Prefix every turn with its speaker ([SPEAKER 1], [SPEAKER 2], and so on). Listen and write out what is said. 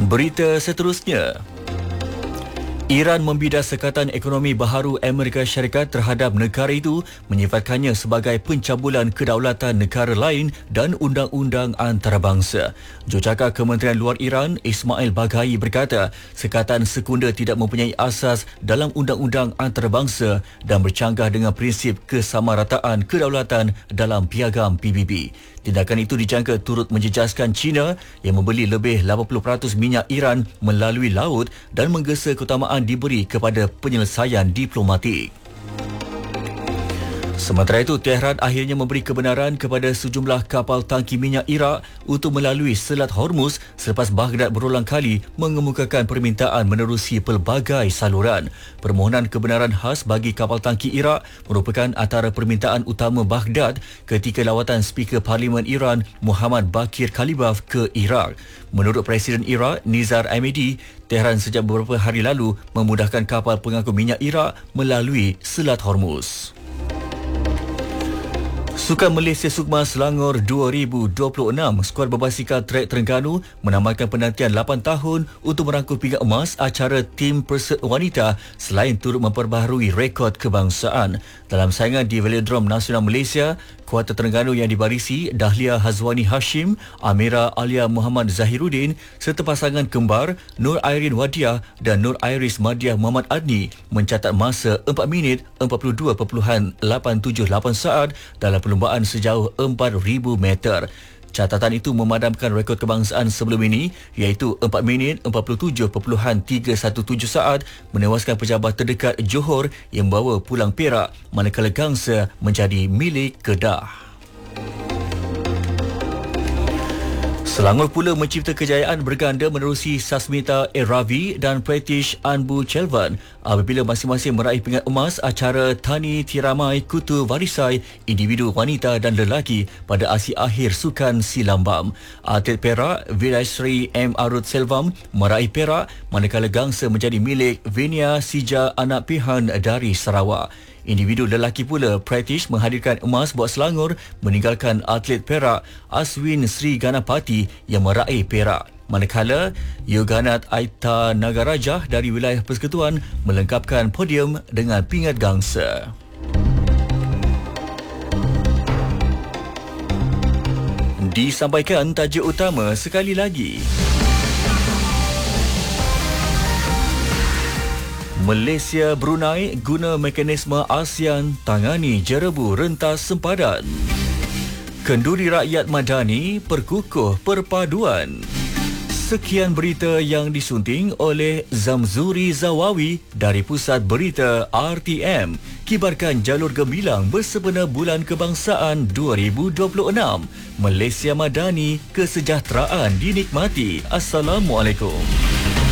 [SPEAKER 1] Berita seterusnya. Iran membidas sekatan ekonomi baharu Amerika Syarikat terhadap negara itu menyifatkannya sebagai pencabulan kedaulatan negara lain dan undang-undang antarabangsa. Jurucakap Kementerian Luar Iran, Ismail Baghai berkata, sekatan sekunda tidak mempunyai asas dalam undang-undang antarabangsa dan bercanggah dengan prinsip kesamarataan kedaulatan dalam piagam PBB. Tindakan itu dijangka turut menjejaskan China yang membeli lebih 80% minyak Iran melalui laut dan menggesa keutamaan diberi kepada penyelesaian diplomatik. Sementara itu, Tehran akhirnya memberi kebenaran kepada sejumlah kapal tangki minyak Iraq untuk melalui Selat Hormuz selepas Baghdad berulang kali mengemukakan permintaan menerusi pelbagai saluran. Permohonan kebenaran khas bagi kapal tangki Iraq merupakan antara permintaan utama Baghdad ketika lawatan Speaker Parlimen Iran Muhammad Baqir Kalibaf ke Iraq. Menurut Presiden Iraq Nizar Ahmadi, Tehran sejak beberapa hari lalu memudahkan kapal pengangkut minyak Iraq melalui Selat Hormuz. Sukan Malaysia Sukma Selangor 2026, skuad berbasikal trek Terengganu menambahkan penantian 8 tahun untuk merangkul pingat emas acara tim Persut Wanita selain turut memperbaharui rekod kebangsaan. Dalam saingan di Velodrome Nasional Malaysia, kuarter Terengganu yang dibarisi Dahlia Hazwani Hashim, Amira Alia Muhammad Zahiruddin serta pasangan kembar Nur Airin Wadiah dan Nur Iris Madiah Muhammad Adni mencatat masa 4 minit 42.878 saat dalam perlumbaan sejauh 4,000 meter. Catatan itu memadamkan rekod kebangsaan sebelum ini iaitu 4 minit 47.317 saat menewaskan pejabat terdekat Johor yang membawa pulang Perak manakala gangsa menjadi milik Kedah. Selangor pula mencipta kejayaan berganda menerusi Sasmita Ravi dan Pretish Anbu Chelvan apabila masing-masing meraih pingat emas acara Tani Tiramai Kutu Varisai individu wanita dan lelaki pada aksi akhir Sukan Silambam. Atlet Perak Vilaysri M. Arud Selvam meraih perak manakala gangsa menjadi milik Vinia Sija anak pihan dari Sarawak. Individu lelaki pula, Pretish menghadirkan emas buat Selangor meninggalkan atlet Perak Aswin Sri Ganapati yang meraih perak. Manakala Yoganat Aita Nagarajah dari wilayah Persekutuan melengkapkan podium dengan pingat gangsa. Disampaikan tajuk utama sekali lagi. Malaysia Brunei guna mekanisme ASEAN tangani jerebu rentas sempadan. Kenduri rakyat madani perkukuh perpaduan. Sekian berita yang disunting oleh Zamzuri Zawawi dari Pusat Berita RTM. Kibarkan jalur gemilang bersempena Bulan Kebangsaan 2026. Malaysia Madani, kesejahteraan dinikmati. Assalamualaikum.